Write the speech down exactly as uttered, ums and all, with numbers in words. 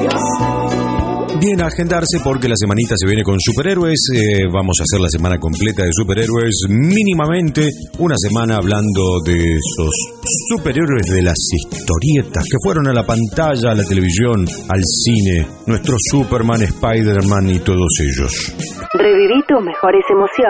Bien, a agendarse porque la semanita se viene con superhéroes. Eh, vamos a hacer la semana completa de superhéroes, mínimamente una semana hablando de esos superhéroes de las historietas que fueron a la pantalla, a la televisión, al cine, nuestro Superman, Spider-Man y todos ellos. Reviví tus mejores emociones.